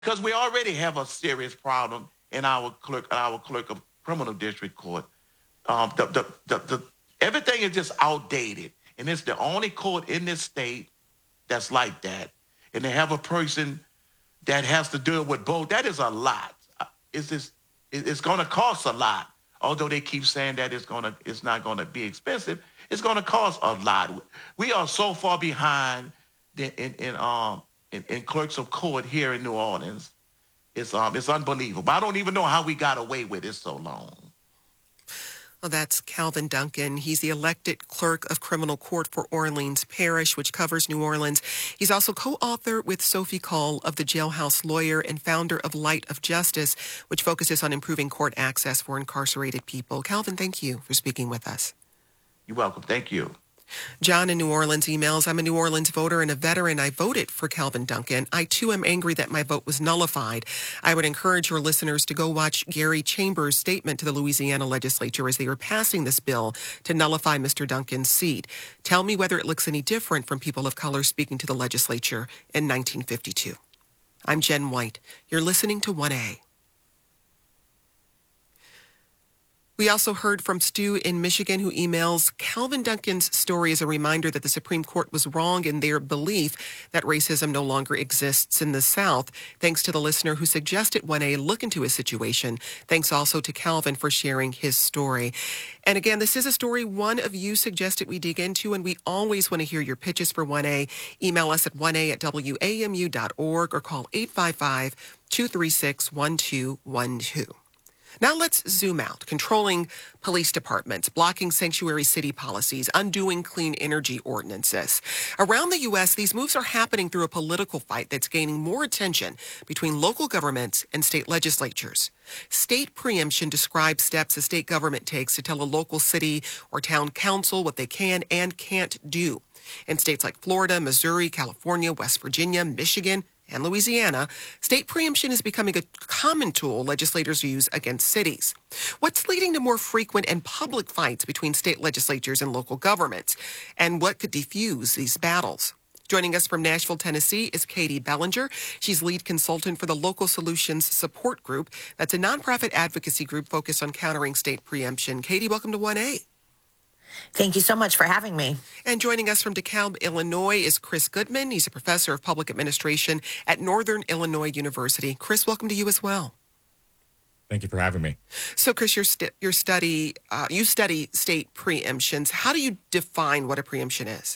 because we already have a serious problem in our clerk of criminal district court. The everything is just outdated, and it's the only court in this state that's like that. And they have a person that has to deal with both. That is a lot. It's just it's going to cost a lot. Although they keep saying that it's not going to be expensive, it's going to cost a lot. We are so far behind in clerks of court here in New Orleans. It's unbelievable. I don't even know how we got away with it so long. Well, that's Calvin Duncan. He's the elected clerk of criminal court for Orleans Parish, which covers New Orleans. He's also co-author with Sophie Call of The Jailhouse Lawyer and founder of Light of Justice, which focuses on improving court access for incarcerated people. Calvin, thank you for speaking with us. You're welcome. Thank you. John in New Orleans emails, I'm a New Orleans voter and a veteran. I voted for Calvin Duncan. I, too, am angry that my vote was nullified. I would encourage your listeners to go watch Gary Chambers' statement to the Louisiana legislature as they were passing this bill to nullify Mr. Duncan's seat. Tell me whether it looks any different from people of color speaking to the legislature in 1952. I'm Jen White. You're listening to 1A. We also heard from Stu in Michigan, who emails, Calvin Duncan's story is a reminder that the Supreme Court was wrong in their belief that racism no longer exists in the South. Thanks to the listener who suggested 1A look into his situation. Thanks also to Calvin for sharing his story. And again, this is a story one of you suggested we dig into, and we always want to hear your pitches for 1A. Email us at 1a@wamu.org or call 855-236-1212. Now let's zoom out. Controlling police departments, blocking sanctuary city policies, undoing clean energy ordinances. Around the U.S., these moves are happening through a political fight that's gaining more attention between local governments and state legislatures. State preemption describes steps a state government takes to tell a local city or town council what they can and can't do. In states like Florida, Missouri, California, West Virginia, Michigan, and Louisiana, state preemption is becoming a common tool legislators use against cities. What's leading to more frequent and public fights between state legislatures and local governments? And what could defuse these battles? Joining us from Nashville, Tennessee is Katie Bellinger. She's lead consultant for the Local Solutions Support Group. That's a nonprofit advocacy group focused on countering state preemption. Katie, welcome to 1A. Thank you so much for having me. And joining us from DeKalb, Illinois is Chris Goodman. He's a professor of public administration at Northern Illinois University. Chris, welcome to you as well. Thank you for having me. So, Chris, you study state preemptions. How do you define what a preemption is?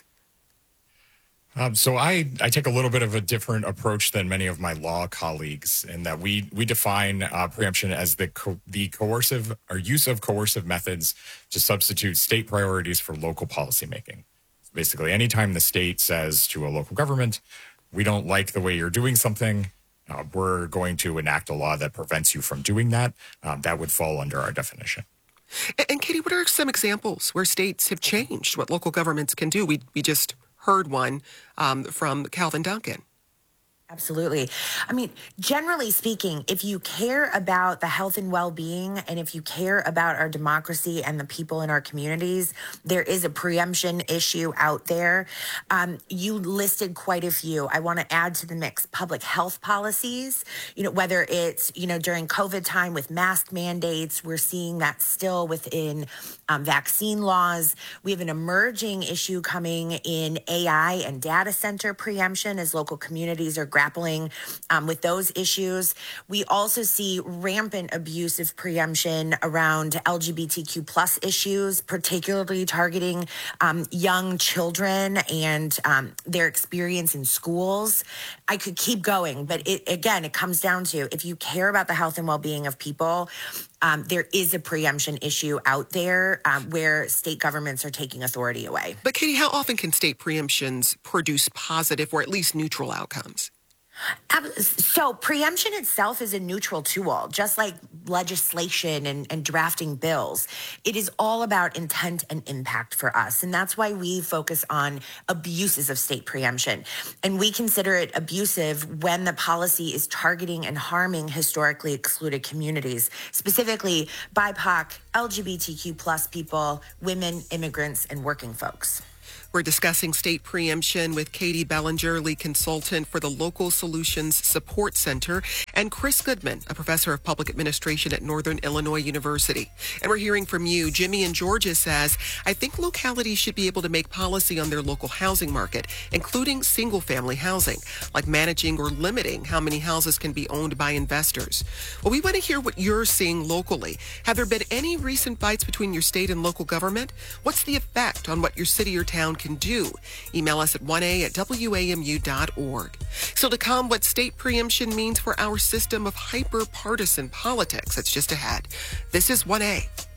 So I take a little bit of a different approach than many of my law colleagues in that we define preemption as the coercive or use of coercive methods to substitute state priorities for local policymaking. Basically, anytime the state says to a local government, we don't like the way you're doing something, we're going to enact a law that prevents you from doing that, that would fall under our definition. And Katie, what are some examples where states have changed what local governments can do? We just heard one from Calvin Duncan. Absolutely. I mean, generally speaking, if you care about the health and well-being, and if you care about our democracy and the people in our communities, there is a preemption issue out there. You listed quite a few. I want to add to the mix public health policies, whether it's, during COVID time with mask mandates, we're seeing that still within vaccine laws. We have an emerging issue coming in AI and data center preemption as local communities are grappling with those issues. We also see rampant abuse of preemption around LGBTQ plus issues, particularly targeting young children and their experience in schools. I could keep going, but it comes down to if you care about the health and well-being of people, there is a preemption issue out there where state governments are taking authority away. But Katie, how often can state preemptions produce positive or at least neutral outcomes? So preemption itself is a neutral tool, just like legislation and drafting bills. It is all about intent and impact for us. And that's why we focus on abuses of state preemption. And we consider it abusive when the policy is targeting and harming historically excluded communities, specifically BIPOC, LGBTQ plus people, women, immigrants, and working folks. We're discussing state preemption with Katie Bellinger, lead consultant for the Local Solutions Support Center, and Chris Goodman, a professor of public administration at Northern Illinois University. And we're hearing from you. Jimmy in Georgia says, I think localities should be able to make policy on their local housing market, including single-family housing, like managing or limiting how many houses can be owned by investors. Well, we want to hear what you're seeing locally. Have there been any recent fights between your state and local government? What's the effect on what your city or town can do? Email us at 1a@wamu.org. So to come, what state preemption means for our system of hyper-partisan politics. That's just ahead. This is 1A.